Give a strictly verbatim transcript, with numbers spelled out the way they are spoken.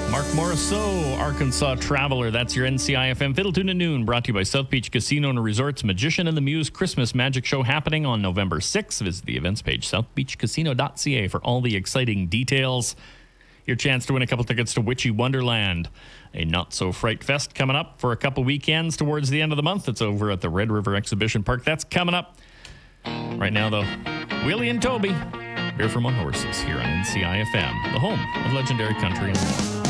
Mark Morisseau, Arkansas Traveler. That's your N C I F M Fiddle Tune at Noon, brought to you by South Beach Casino and Resorts Magician and the Muse Christmas Magic Show happening on November sixth. Visit the events page, south beach casino dot c a, for all the exciting details. Your chance to win a couple tickets to Witchy Wonderland, a not-so-fright fest coming up for a couple weekends towards the end of the month. It's over at the Red River Exhibition Park. That's coming up. Right now, though, Willie and Toby, Beer from on Horses, here on N C I F M, the home of legendary country and more.